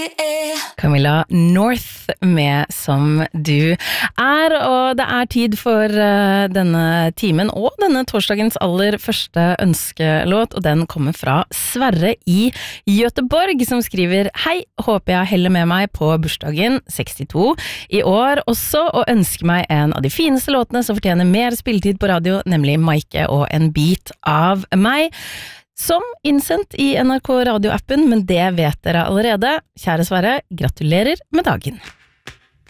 Camilla North med Som du er, og det er tid for denne timen og denne torsdagens aller første ønskelåt, og den kommer fra Sverre i Göteborg, som skriver: Hei, håper jeg heller med meg på bursdagen 62 i år også, og ønsker meg en av de fineste låtene som fortjener mer spilletid på radio, nemlig Maike og En bit av meg. Som innsendt i NRK radioappen, men det vet dere allerede. Kjære Sverre, gratulerer med dagen.